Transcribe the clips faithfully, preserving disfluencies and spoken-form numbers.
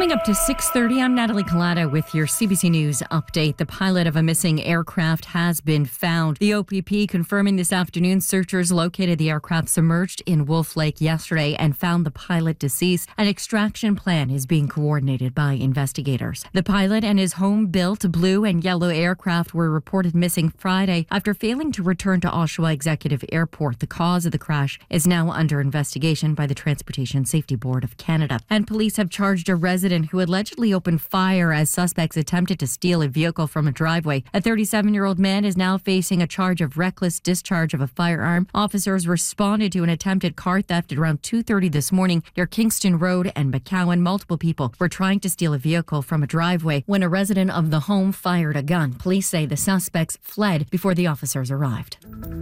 Coming up to six thirty, I'm Natalie Collada with your C B C News update. The pilot of a missing aircraft has been found. The O P P confirming this afternoon searchers located the aircraft submerged in Wolf Lake yesterday and found the pilot deceased. An extraction plan is being coordinated by investigators. The pilot and his home-built blue and yellow aircraft were reported missing Friday after failing to return to Oshawa Executive Airport. The cause of the crash is now under investigation by the Transportation Safety Board of Canada. And police have charged a resident who allegedly opened fire as suspects attempted to steal a vehicle from a driveway. A thirty-seven-year-old man is now facing a charge of reckless discharge of a firearm. Officers responded to an attempted car theft at around two thirty this morning near Kingston Road and McCowan. Multiple people were trying to steal a vehicle from a driveway when a resident of the home fired a gun. Police say the suspects fled before the officers arrived.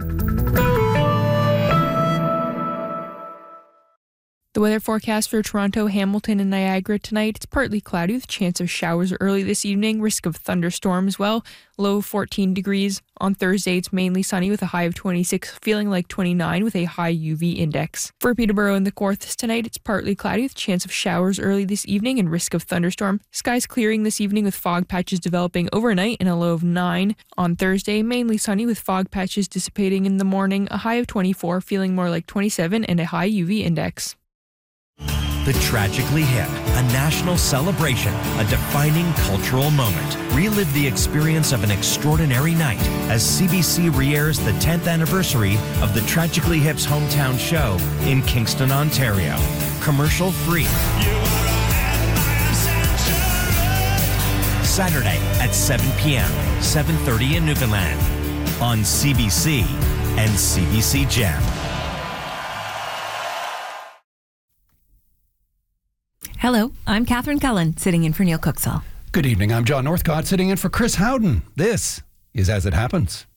The weather forecast for Toronto, Hamilton, and Niagara tonight. It's partly cloudy with chance of showers early this evening. Risk of thunderstorms as well. Low fourteen degrees. On Thursday, it's mainly sunny with a high of twenty-six, feeling like twenty-nine with a high U V index. For Peterborough and the Kawarthas tonight, it's partly cloudy with chance of showers early this evening and risk of thunderstorm. Skies clearing this evening with fog patches developing overnight and a low of nine. On Thursday, mainly sunny with fog patches dissipating in the morning. A high of twenty-four, feeling more like twenty-seven and a high U V index. The Tragically Hip, a national celebration, a defining cultural moment. Relive the experience of an extraordinary night as C B C re-airs the tenth anniversary of the Tragically Hip's hometown show in Kingston, Ontario. Commercial free. Saturday at seven p.m., seven thirty in Newfoundland on C B C and C B C Gem. Hello, I'm Catherine Cullen, sitting in for Neil Cooksall. Good evening, I'm John Northcott, sitting in for Chris Howden. This is As It Happens.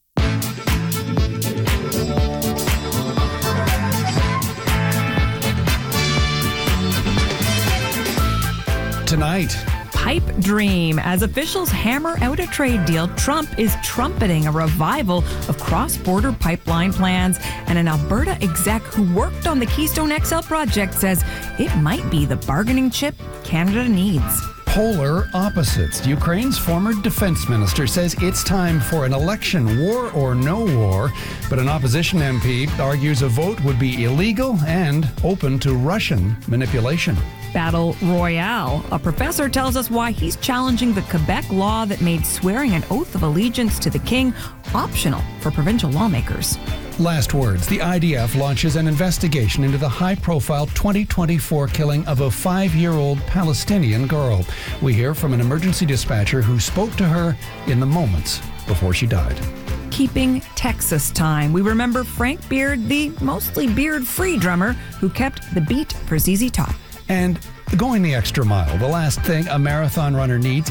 Tonight, Pipe dream. As officials hammer out a trade deal, Trump is trumpeting a revival of cross-border pipeline plans. And an Alberta exec who worked on the Keystone X L project says it might be the bargaining chip Canada needs. polar opposites. Ukraine's former defense minister says it's time for an election, war or no war. But an opposition M P argues a vote would be illegal and open to Russian manipulation. Battle Royale. A professor tells us why he's challenging the Quebec law that made swearing an oath of allegiance to the king optional for provincial lawmakers. Last words. The I D F launches an investigation into the high-profile twenty twenty-four killing of a five-year-old Palestinian girl. We hear from an emergency dispatcher who spoke to her in the moments before she died. Keeping Texas time. We remember Frank Beard, the mostly beard-free drummer who kept the beat for Z Z Top. And going the extra mile, the last thing a marathon runner needs